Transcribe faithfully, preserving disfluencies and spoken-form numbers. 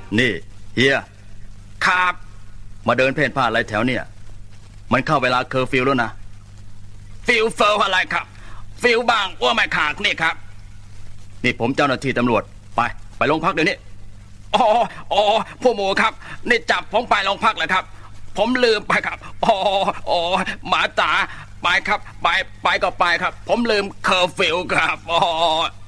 นี่เฮียครับมาเดินเพ่นพ่านอะไรแถวเนี่ยมันเข้าเวลาเคอร์ฟิวแล้วนะฟิวเฟอร์อะไรครับฟิวบางอ้วไม่ขากนี่ครับนี่ผมเจ้าหน้าที่ตำรวจไปไปโรงพักเดี๋ยวนี้อ๋ออ๋อผู้หมูครับนี่จับผมไปโรงพักเลยครับผมลืมไปครับอ๋ออ๋อหมาจ๋าไปครับไปไปก็ไปครับผมลืมเคอร์ฟิวครับอ๋อ